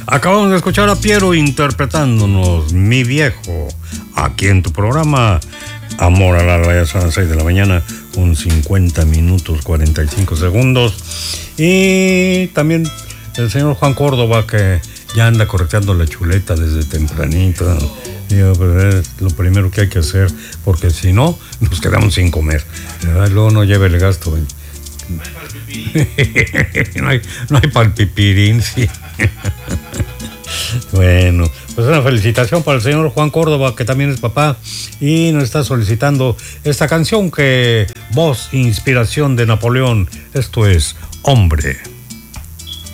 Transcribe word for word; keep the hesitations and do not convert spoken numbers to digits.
Acabamos de escuchar a Piero interpretándonos Mi Viejo, aquí en tu programa Amor al Alba. Ya son las seis de la mañana, con cincuenta minutos, cuarenta y cinco segundos. Y también el señor Juan Córdoba, que ya anda correteando la chuleta desde tempranito. Digo, pues es lo primero que hay que hacer, porque si no, nos quedamos sin comer. Luego no lleve el gasto. ¿eh? no hay, no hay palpipirín, sí. Bueno, pues una felicitación para el señor Juan Córdoba, que también es papá y nos está solicitando esta canción, que voz, inspiración de Napoleón. Esto es Hombre.